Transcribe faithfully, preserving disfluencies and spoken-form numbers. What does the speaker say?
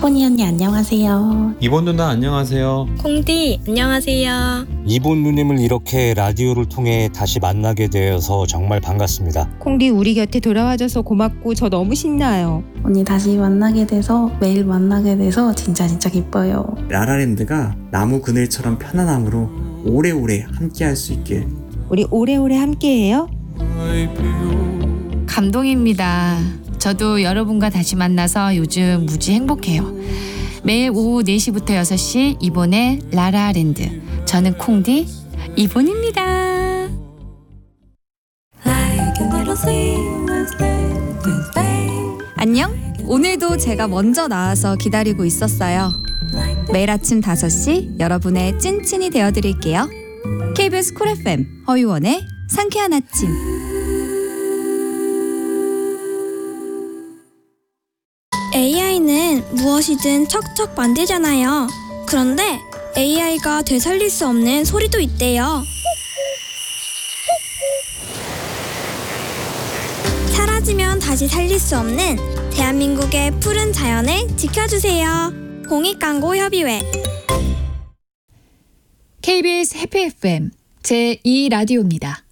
뽀니 언니 안녕하세요. 이본 누나 안녕하세요. 콩디 안녕하세요. 이본 누님을 이렇게 라디오를 통해 다시 만나게 되어서 정말 반갑습니다. 콩디 우리 곁에 돌아와줘서 고맙고 저 너무 신나요. 언니 다시 만나게 돼서 매일 만나게 돼서 진짜 진짜 기뻐요. 라라랜드가 나무 그늘처럼 편안함으로 오래오래 함께할 수 있길. 우리 오래오래 함께해요. 감동입니다. 저도 여러분과 다시 만나서 요즘 무지 행복해요. 매일 오후 네 시부터 여섯 시 이본의 라라랜드. 저는 콩디 이본입니다. 안녕. 오늘도 제가 먼저 나와서 기다리고 있었어요. 매일 아침 다섯 시 여러분의 찐친이 되어드릴게요. 케이비에스 쿨 에프엠 허유원의 상쾌한 아침. 에이아이는 무엇이든 척척 만들잖아요. 그런데 에이아이가 되살릴 수 없는 소리도 있대요. 사라지면 다시 살릴 수 없는 대한민국의 푸른 자연을 지켜주세요. 공익광고협의회. 케이비에스 해피 에프엠 제이 라디오입니다.